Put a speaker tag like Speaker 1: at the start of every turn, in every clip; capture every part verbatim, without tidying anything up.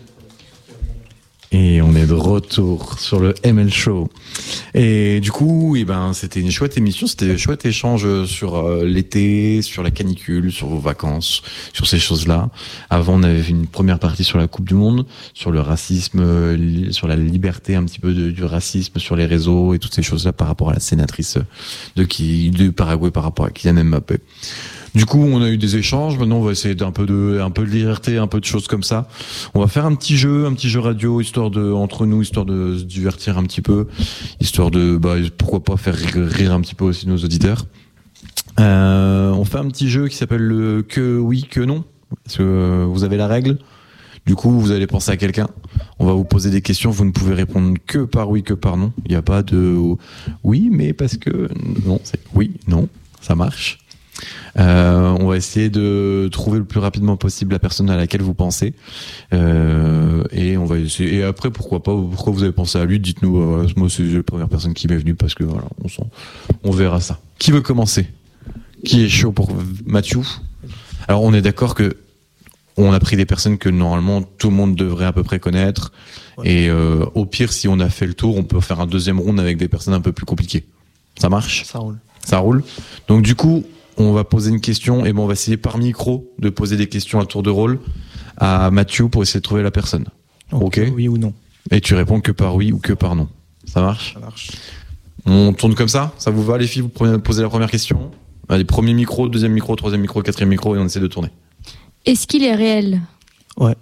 Speaker 1: Et on est de retour sur le M L Show. Et du coup, eh ben, c'était une chouette émission, c'était un chouette échange sur euh, l'été, sur la canicule, sur vos vacances, sur ces choses-là. Avant, on avait fait une première partie sur la Coupe du Monde, sur le racisme, euh, sur la liberté un petit peu de, du racisme sur les réseaux et toutes ces choses-là par rapport à la sénatrice de qui, de Paraguay par rapport à Kylian Mbappé. Du coup, on a eu des échanges. Maintenant, on va essayer d'un peu de, un peu de liberté, un peu de choses comme ça. On va faire un petit jeu, un petit jeu radio, histoire de, entre nous, histoire de se divertir un petit peu, histoire de, bah, pourquoi pas faire rire un petit peu aussi nos auditeurs. Euh, on fait un petit jeu qui s'appelle le que oui, que non. Est-ce que vous avez la règle? Du coup, vous allez penser à quelqu'un. On va vous poser des questions. Vous ne pouvez répondre que par oui, que par non. Il n'y a pas de oui, mais parce que non, c'est oui, non. Ça marche. Euh, on va essayer de trouver le plus rapidement possible la personne à laquelle vous pensez, euh, et on va essayer. Et après, pourquoi pas, pourquoi vous avez pensé à lui, dites-nous. Euh, moi, c'est la première personne qui m'est venue parce que voilà, on s'en, on verra ça. Qui veut commencer? Qui est chaud pour Mathieu? Alors, on est d'accord que on a pris des personnes que normalement tout le monde devrait à peu près connaître, ouais. Et euh, au pire, si on a fait le tour, on peut faire un deuxième round avec des personnes un peu plus compliquées. Ça marche? Ça roule. Ça roule. Donc du coup, on va poser une question et bon, on va essayer par micro de poser des questions à tour de rôle à Mathieu pour essayer de trouver la personne. Ok?
Speaker 2: Oui ou non.
Speaker 1: Et tu réponds que par oui ou que par non. Ça marche?
Speaker 2: Ça marche.
Speaker 1: On tourne comme ça? Ça vous va les filles? Vous prenez, posez la première question. Allez, premier micro, deuxième micro, troisième micro, quatrième micro et on essaie de tourner.
Speaker 3: Est-ce qu'il est réel?
Speaker 2: Ouais.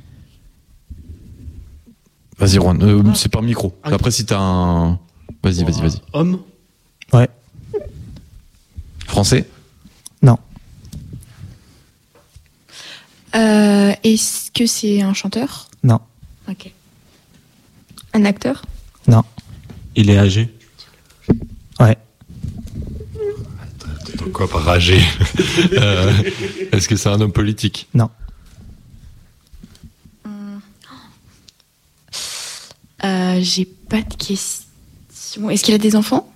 Speaker 1: Vas-y Juan, euh,
Speaker 2: ah.
Speaker 1: c'est par micro. Ah. Après si t'as un... Vas-y, vas-y, vas-y.
Speaker 2: Homme? Ouais.
Speaker 1: Français?
Speaker 2: Non.
Speaker 3: Euh, est-ce que c'est un chanteur?
Speaker 2: Non.
Speaker 3: Ok. Un acteur?
Speaker 2: Non.
Speaker 4: Il est âgé?
Speaker 2: Ouais.
Speaker 4: Quoi par âgé? euh, Est-ce que c'est un homme politique?
Speaker 2: Non.
Speaker 3: Euh, j'ai pas de questions. Est-ce qu'il a des enfants?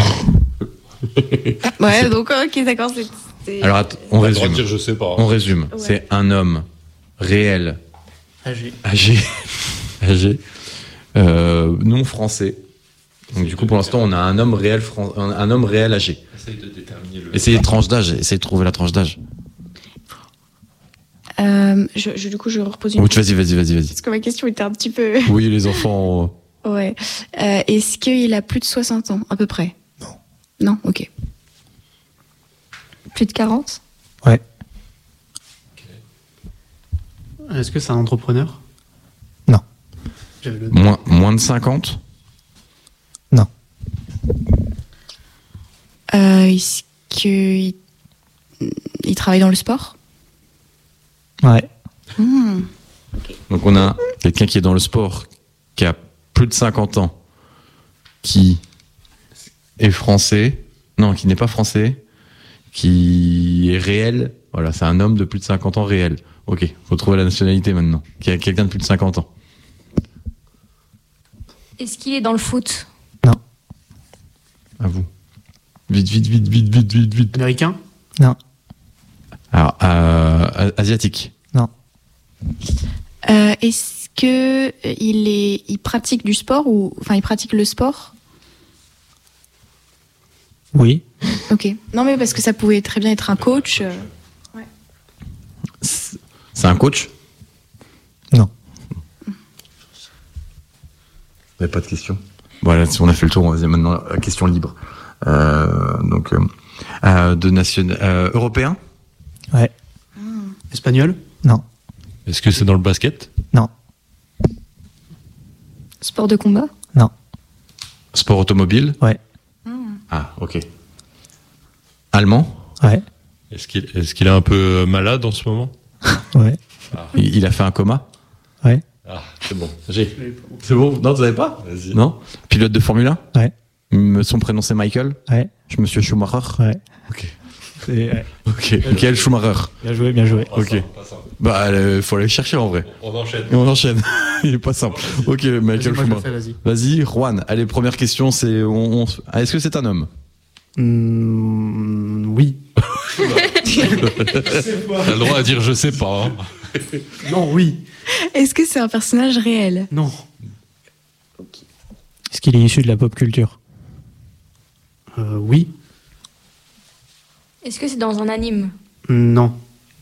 Speaker 3: Ouais, donc ok, d'accord. C'est, c'est...
Speaker 1: Alors att- on résume.
Speaker 4: Dire, je sais pas.
Speaker 1: On résume.
Speaker 3: Ouais.
Speaker 1: C'est un homme réel,
Speaker 2: Âgé.
Speaker 1: âgé, âgé, euh, non français. Donc du coup, pour l'instant, on a un homme réel, fran- un, un homme réel âgé.
Speaker 4: Essaye de déterminer le.
Speaker 1: Essayez de tranche d'âge. Essayez de trouver la tranche d'âge.
Speaker 3: Euh, je, je, du coup, je repose une
Speaker 1: Oui,
Speaker 3: question.
Speaker 1: vas-y, vas-y, vas-y, vas-y.
Speaker 3: Parce que ma question était un petit peu.
Speaker 1: Oui, les enfants.
Speaker 3: Ouais. Euh, est-ce qu'il a plus de soixante ans, à peu près?
Speaker 2: Non.
Speaker 3: Non, ok. Plus de quarante?
Speaker 2: Ouais.
Speaker 5: Est-ce que c'est un entrepreneur?
Speaker 2: Non.
Speaker 5: J'avais le...
Speaker 1: Moins, moins de cinquante?
Speaker 2: Non.
Speaker 3: Euh, est-ce qu'il il travaille dans le sport?
Speaker 2: Ouais.
Speaker 3: Mmh.
Speaker 1: Donc on a quelqu'un qui est dans le sport, qui a plus de cinquante ans, qui est français, non, qui n'est pas français, qui est réel. Voilà, c'est un homme de plus de cinquante ans réel. Ok, faut trouver la nationalité maintenant. Qui a quelqu'un de plus de cinquante ans.
Speaker 3: Est-ce qu'il est dans le foot?
Speaker 2: Non.
Speaker 1: À vous. Vite, vite, vite, vite, vite, vite, vite.
Speaker 5: Américain?
Speaker 2: Non.
Speaker 1: Alors, euh, asiatique.
Speaker 2: Non.
Speaker 3: Euh, est-ce que il est, il pratique du sport ou, enfin, il pratique le sport?
Speaker 2: Oui.
Speaker 3: Ok. Non, mais parce que ça pouvait très bien être un coach. Euh... Ouais.
Speaker 1: C'est un coach?
Speaker 2: Non.
Speaker 1: Vous n'avez pas de questions? Voilà, si on a fait le tour, on va maintenant la question libre. Euh, donc, euh, euh, de nation, euh, européen?
Speaker 2: Ouais.
Speaker 3: Mmh.
Speaker 5: Espagnol?
Speaker 2: Non.
Speaker 4: Est-ce que c'est dans le basket?
Speaker 2: Non.
Speaker 3: Sport de combat?
Speaker 2: Non.
Speaker 1: Sport automobile?
Speaker 2: Ouais.
Speaker 3: Mmh.
Speaker 1: Ah, ok. Allemand?
Speaker 2: Ouais.
Speaker 4: Est-ce qu'il, est-ce qu'il est un peu malade en ce moment?
Speaker 2: Ouais.
Speaker 4: Ah.
Speaker 1: Il, il a fait un coma?
Speaker 2: Ouais.
Speaker 4: Ah, c'est bon. J'ai.
Speaker 1: C'est bon? Non, tu savais pas?
Speaker 4: Vas-y.
Speaker 1: Non? Pilote de Formule un?
Speaker 2: Ouais.
Speaker 1: Son prénom c'est Michael?
Speaker 2: Ouais.
Speaker 1: Je suis Monsieur Schumacher?
Speaker 2: Ouais.
Speaker 1: Ok.
Speaker 2: C'est, ouais.
Speaker 1: Ok. Michael Schumacher.
Speaker 2: Bien joué, bien joué.
Speaker 4: Pas
Speaker 1: Ok.
Speaker 4: simple, pas simple.
Speaker 1: Bah, il faut aller le chercher en vrai.
Speaker 4: On enchaîne.
Speaker 1: Et on enchaîne. Il est pas simple. Ok, Michael
Speaker 5: Vas-y, moi, je le
Speaker 1: Schumacher.
Speaker 5: fais, vas-y.
Speaker 1: Vas-y, Juan. Allez, première question, c'est on, on... Ah, est-ce que c'est un homme?
Speaker 5: Mmh, oui.
Speaker 4: T'as le droit à dire je sais pas. Hein.
Speaker 5: Non, oui.
Speaker 3: Est-ce que c'est un personnage réel?
Speaker 5: Non.
Speaker 2: Est-ce qu'il est issu de la pop culture?
Speaker 5: Euh, oui.
Speaker 6: Est-ce que c'est dans un anime?
Speaker 5: Non.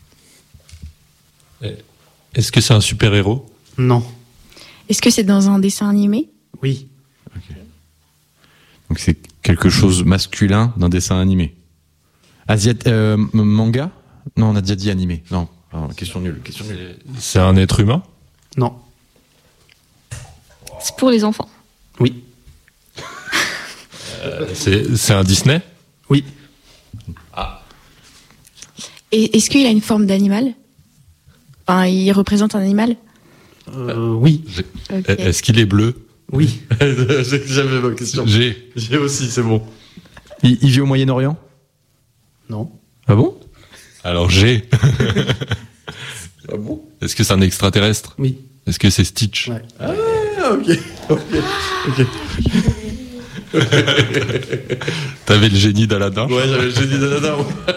Speaker 4: Est-ce que c'est un super-héros?
Speaker 5: Non.
Speaker 3: Est-ce que c'est dans un dessin animé?
Speaker 5: Oui.
Speaker 1: Donc c'est quelque chose masculin d'un dessin animé. Asiat euh, manga? Non, on a déjà dit animé. Non, pardon, question nulle. Question nulle.
Speaker 4: C'est un être humain?
Speaker 5: Non.
Speaker 6: C'est pour les enfants.
Speaker 5: Oui.
Speaker 4: Euh, c'est, c'est un Disney?
Speaker 5: Oui.
Speaker 3: Et est-ce qu'il a une forme d'animal? Enfin, il représente un animal?
Speaker 5: Euh, oui.
Speaker 3: Ok.
Speaker 4: Est-ce qu'il est bleu?
Speaker 5: Oui.
Speaker 1: J'avais ma question.
Speaker 4: J'ai.
Speaker 1: J'ai aussi, c'est bon. Il, il vit au Moyen-Orient?
Speaker 5: Non.
Speaker 1: Ah bon?
Speaker 4: Alors j'ai.
Speaker 1: Ah bon?
Speaker 4: Est-ce que c'est un extraterrestre?
Speaker 5: Oui.
Speaker 4: Est-ce que c'est Stitch?
Speaker 5: Ouais.
Speaker 1: Ah, ok. Ok. Ok.
Speaker 4: T'avais le génie d'Aladin?
Speaker 1: Ouais, j'avais j'ai dit nanana.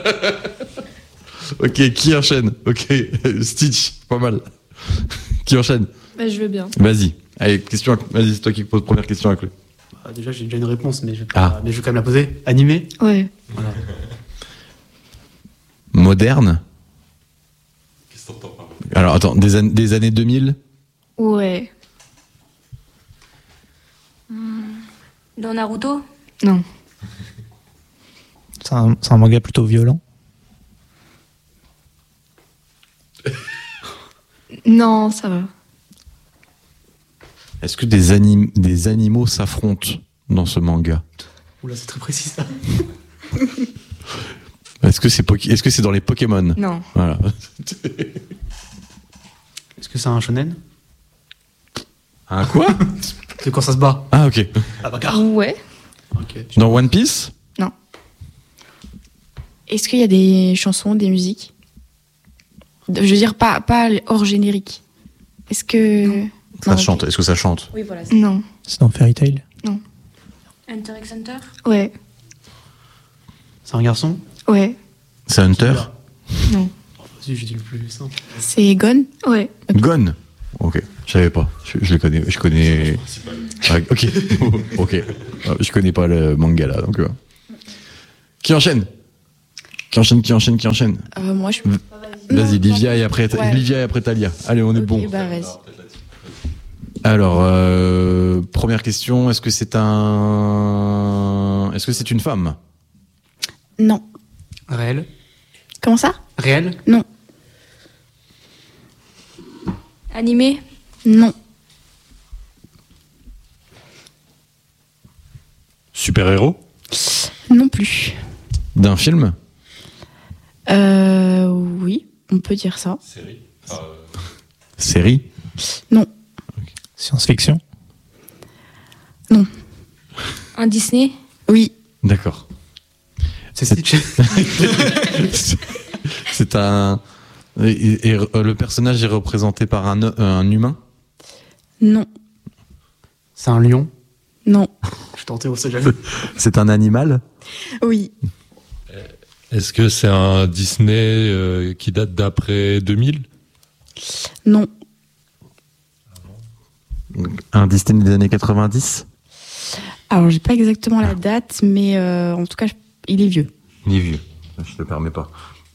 Speaker 1: Ok, qui enchaîne? Ok, Stitch, pas mal. Qui enchaîne?
Speaker 6: Bah, je veux bien.
Speaker 1: Vas-y. Allez, question. Vas-y, c'est toi qui pose première question à Chloé.
Speaker 5: Bah, déjà, j'ai déjà une réponse, mais je, vais pas-
Speaker 1: Ah.
Speaker 5: mais je vais quand même la poser. Animé?
Speaker 3: Ouais.
Speaker 5: Voilà.
Speaker 1: Moderne?
Speaker 4: Qu'est-ce que t'entends par là?
Speaker 1: Alors attends, des, an- des années deux mille?
Speaker 3: Ouais.
Speaker 6: Dans Naruto?
Speaker 3: Non.
Speaker 2: C'est un, c'est un manga plutôt violent.
Speaker 3: Non, ça va.
Speaker 1: Est-ce que des, anim- des animaux s'affrontent dans ce manga?
Speaker 5: Oula, c'est très précis ça.
Speaker 1: Est-ce que c'est Poké- est-ce que c'est dans les Pokémon?
Speaker 3: Non.
Speaker 1: Voilà.
Speaker 5: Est-ce que c'est un shonen?
Speaker 1: Un quoi?
Speaker 5: C'est quand ça se bat?
Speaker 1: Ah ok.
Speaker 5: Ah, bagarre.
Speaker 3: Ouais.
Speaker 5: Ok.
Speaker 1: Dans One Piece?
Speaker 3: Est-ce qu'il y a des chansons, des musiques? Je veux dire, pas, pas hors générique. Est-ce que...
Speaker 1: Ça
Speaker 3: Non,
Speaker 1: chante. Est-ce que ça chante?
Speaker 6: Oui, voilà.
Speaker 3: Non.
Speaker 2: C'est dans Fairy Tail.
Speaker 6: Hunter x Hunter?
Speaker 3: Ouais.
Speaker 5: C'est un garçon?
Speaker 3: Ouais.
Speaker 1: C'est Hunter?
Speaker 3: Non.
Speaker 5: Oh, vas-y, j'ai dit le plus simple.
Speaker 3: C'est Gone? Ouais.
Speaker 1: Gone? Ok, je savais pas. Je, je le connais. Je connais. Ah, ok. Ok. Ah, je connais pas le manga là, donc. euh. Qui enchaîne? Qui enchaîne? Qui enchaîne? Qui enchaîne?
Speaker 3: Euh, moi, je...
Speaker 1: Vas-y,
Speaker 3: Non,
Speaker 1: Livia et après,
Speaker 3: Ouais.
Speaker 1: Livia et après Talia. Allez, on est
Speaker 3: Ok,
Speaker 1: bon.
Speaker 3: bah vas-y.
Speaker 1: Alors, euh, première question, est-ce que c'est un... Est-ce que c'est une femme?
Speaker 3: Non.
Speaker 5: Réel?
Speaker 3: Comment ça?
Speaker 5: Réel?
Speaker 3: Non.
Speaker 6: Animé?
Speaker 3: Non.
Speaker 4: Super-héros?
Speaker 3: Non plus.
Speaker 1: D'un film?
Speaker 3: Euh... Oui, on peut dire ça.
Speaker 4: Série?
Speaker 1: Série?
Speaker 3: Non.
Speaker 2: Science-fiction.
Speaker 6: Un Disney?
Speaker 3: Oui.
Speaker 1: D'accord.
Speaker 5: C'est Stitch?
Speaker 1: C'est un... Et, et le personnage est représenté par un, un humain?
Speaker 3: Non.
Speaker 5: C'est un lion?
Speaker 3: Non.
Speaker 5: Je tentais, on sait jamais.
Speaker 1: C'est un animal?
Speaker 3: Oui.
Speaker 4: Est-ce que c'est un Disney euh, qui date d'après deux mille?
Speaker 3: Non.
Speaker 1: Un Disney des années quatre-vingt-dix?
Speaker 3: Alors, j'ai pas exactement la date, mais euh, en tout cas, je- il est vieux.
Speaker 1: Il est vieux. Je te permets pas.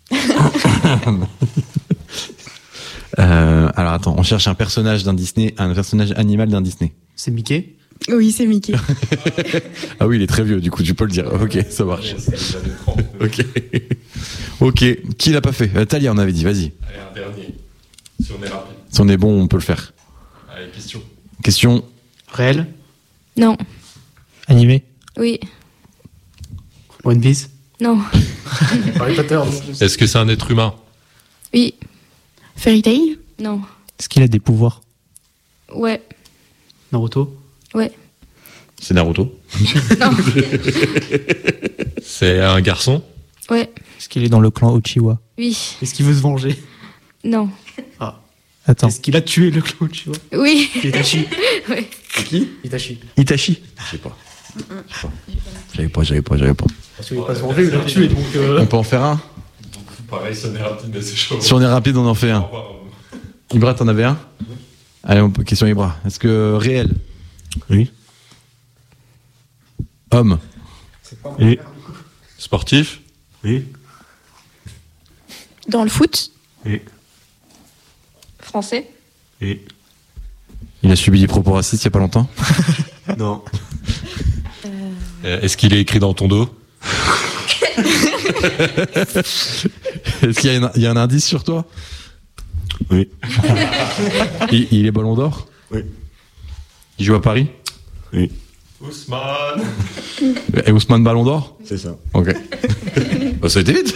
Speaker 1: euh, alors attends, on cherche un personnage d'un Disney, un personnage animal d'un Disney.
Speaker 5: C'est Mickey?
Speaker 3: Oui, c'est Mickey.
Speaker 1: Ah oui, il est très vieux, du coup, tu peux le dire. Ok, ça marche. Ok. Ok. Qui l'a pas fait? euh, Talia, on avait dit, vas-y.
Speaker 4: Allez, un dernier. Si on est rapide.
Speaker 1: Si on est bon, on peut le faire.
Speaker 4: Allez, question.
Speaker 1: Question.
Speaker 5: Réel?
Speaker 6: Non.
Speaker 2: Animé.
Speaker 6: Oui.
Speaker 5: One Piece?
Speaker 6: Non.
Speaker 5: Harry Potter?
Speaker 4: Est-ce que c'est un être humain?
Speaker 6: Oui.
Speaker 3: Fairy Tail?
Speaker 6: Non.
Speaker 2: Est-ce qu'il a des pouvoirs?
Speaker 6: Ouais.
Speaker 5: Naruto?
Speaker 6: Ouais.
Speaker 1: C'est Naruto.
Speaker 6: Non.
Speaker 4: C'est un garçon?
Speaker 6: Ouais.
Speaker 2: Est-ce qu'il est dans le clan Uchiwa?
Speaker 6: Oui.
Speaker 5: Est-ce qu'il veut se venger?
Speaker 6: Non.
Speaker 5: Ah.
Speaker 2: Attends.
Speaker 5: Est-ce qu'il a tué le clan, tu vois?
Speaker 6: Oui.
Speaker 5: Itachi?
Speaker 6: Ouais.
Speaker 1: Qui?
Speaker 5: Itachi.
Speaker 1: Itachi. Je sais pas. J'avais pas, j'avais pas, j'avais pas.
Speaker 5: Parce qu'il veut pas se venger, il l'a tué, donc... euh,
Speaker 1: On peut en faire un?
Speaker 4: Pareil, si on est rapide, mais c'est chaud.
Speaker 1: Si on est rapide, on en fait un. Ibra, t'en avais un? Allez, on peut question Ibra. Est-ce que réel?
Speaker 7: Oui.
Speaker 1: Homme?
Speaker 7: Oui.
Speaker 4: Sportif?
Speaker 7: Oui.
Speaker 3: Dans le foot?
Speaker 7: Oui.
Speaker 6: Français?
Speaker 7: Oui.
Speaker 1: Il a subi des propos racistes il y a pas longtemps?
Speaker 7: Non.
Speaker 4: Euh, Est-ce qu'il est écrit dans ton dos?
Speaker 1: Est-ce qu'il y a, un, il y a un indice sur toi?
Speaker 7: Oui.
Speaker 1: il, il est Ballon d'Or?
Speaker 7: Oui.
Speaker 1: Il joue à Paris?
Speaker 7: Oui.
Speaker 4: Ousmane!
Speaker 1: Et Ousmane Ballon d'Or?
Speaker 7: C'est ça.
Speaker 1: Ok. Bah, ça a été vite.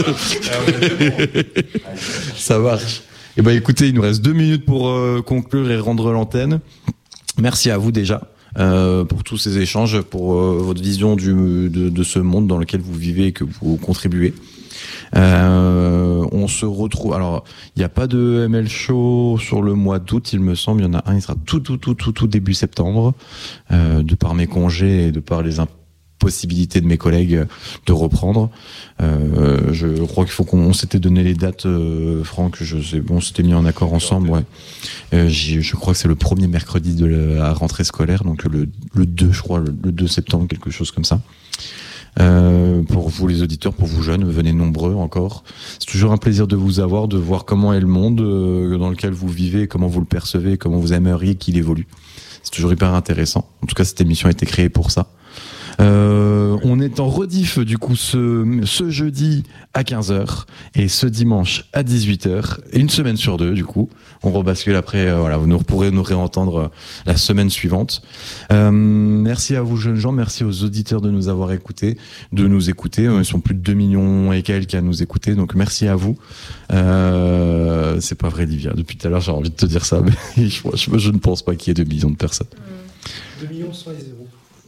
Speaker 1: Ça marche. Et ben écoutez, il nous reste deux minutes pour euh, conclure et rendre l'antenne. Merci à vous déjà euh, pour tous ces échanges, pour euh, votre vision du, de, de ce monde dans lequel vous vivez et que vous contribuez. Euh, on se retrouve. Alors, il n'y a pas de M L Show sur le mois d'août, il me semble. Il y en a un, il sera tout, tout, tout, tout, tout début septembre, euh, de par mes congés et de par les impossibilités de mes collègues de reprendre. Euh, je crois qu'il faut qu'on on s'était donné les dates, euh, Franck. Je sais, bon, on s'était mis en accord ensemble. Ouais. Euh, j'y, je crois que c'est le premier mercredi de la rentrée scolaire, donc le, le deux, je crois, le, le deux septembre, quelque chose comme ça. Euh, pour vous les auditeurs, pour vous jeunes, venez nombreux encore. C'est toujours un plaisir de vous avoir, de voir comment est le monde euh, dans lequel vous vivez, comment vous le percevez, comment vous aimeriez qu'il évolue. C'est toujours hyper intéressant. En tout cas, cette émission a été créée pour ça. Euh, on est en rediff du coup ce, ce jeudi à quinze heures et ce dimanche à dix-huit heures, et une semaine sur deux du coup. On rebascule après, euh, voilà, vous nous pourrez nous réentendre euh, la semaine suivante. Euh, merci à vous jeunes gens, merci aux auditeurs de nous avoir écoutés, de nous écouter. Ils sont plus de deux millions et quelques à nous écouter, donc merci à vous. Euh, c'est pas vrai, Livia, depuis tout à l'heure j'ai envie de te dire ça, mais je, je, je ne pense pas qu'il y ait deux millions de personnes.
Speaker 5: deux millions cent et zéro.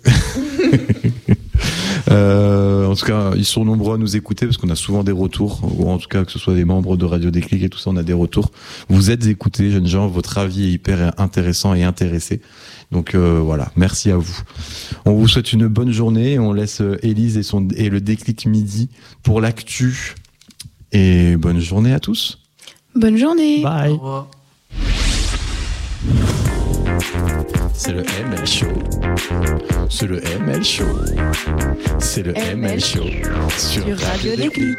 Speaker 1: euh, en tout cas, ils sont nombreux à nous écouter parce qu'on a souvent des retours, ou en tout cas que ce soit des membres de Radio Déclic et tout ça, on a des retours. Vous êtes écoutés, jeunes gens, votre avis est hyper intéressant et intéressé. Donc euh, voilà, merci à vous. On vous souhaite une bonne journée. On laisse Élise et, son, et le Déclic Midi pour l'actu. Et bonne journée à tous.
Speaker 3: Bonne journée.
Speaker 2: Bye.
Speaker 5: Au revoir.
Speaker 1: C'est le M L Show. C'est le M L Show. C'est le M L Show. Sur
Speaker 3: Sur Radio Déclic.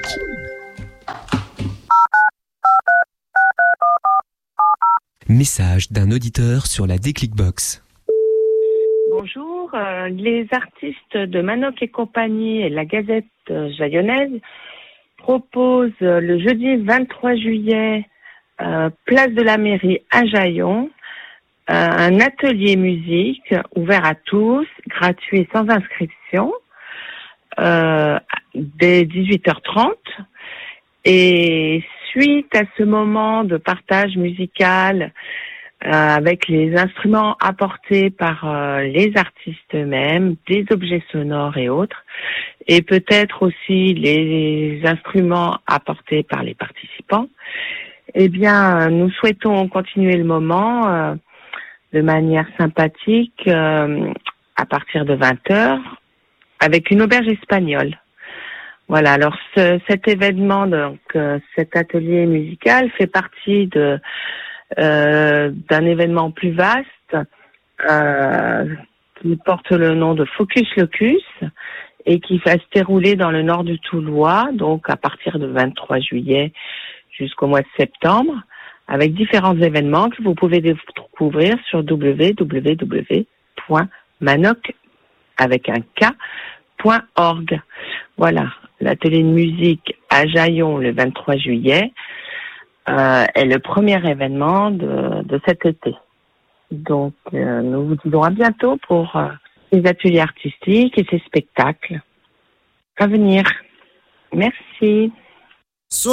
Speaker 8: Message d'un auditeur sur la Déclic Box.
Speaker 9: Bonjour, euh, les artistes de Manoc et compagnie et la Gazette euh, Jaillonnaise proposent euh, le jeudi vingt-trois juillet, euh, place de la mairie à Jaillon, euh, un atelier musique ouvert à tous, gratuit et sans inscription, euh, dès dix-huit heures trente. Et suite à ce moment de partage musical euh, avec les instruments apportés par euh, les artistes eux-mêmes, des objets sonores et autres, et peut-être aussi les instruments apportés par les participants, eh bien, nous souhaitons continuer le moment euh, de manière sympathique euh, à partir de vingt heures avec une auberge espagnole. Voilà, alors ce, cet événement, donc euh, cet atelier musical fait partie de euh, d'un événement plus vaste euh, qui porte le nom de Focus Locus et qui va se dérouler dans le nord du Toulois, donc à partir du vingt-trois juillet jusqu'au mois de septembre, avec différents événements que vous pouvez découvrir sur w w w point manoc avec un K point org. Voilà, l'atelier de musique à Jaillon le vingt-trois juillet euh, est le premier événement de, de cet été. Donc, euh, nous vous disons à bientôt pour euh, ces ateliers artistiques et ces spectacles à venir. Merci.